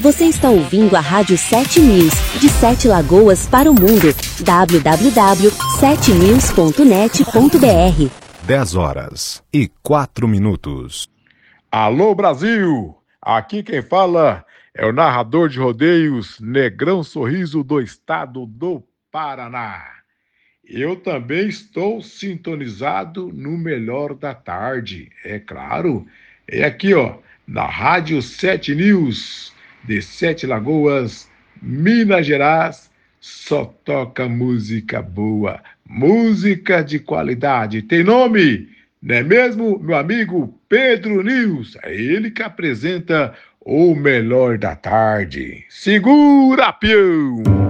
Você está ouvindo a Rádio 7 News, de 7 Lagoas para o mundo. www.7news.net.br 10h04. Alô, Brasil! Aqui quem fala é o narrador de rodeios Negrão Sorriso do estado do Paraná. Eu também estou sintonizado no melhor da tarde, é claro. É aqui, ó, na Rádio 7 News, de 7 Lagoas, Minas Gerais, só toca música boa, música de qualidade. Tem nome, não é mesmo, meu amigo Pedro News? É ele que apresenta o melhor da tarde. Segura, peão!